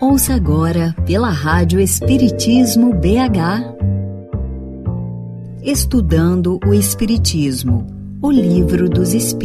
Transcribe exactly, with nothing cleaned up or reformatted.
Ouça agora pela Rádio Espiritismo B H. Estudando o Espiritismo, o Livro dos Espíritos.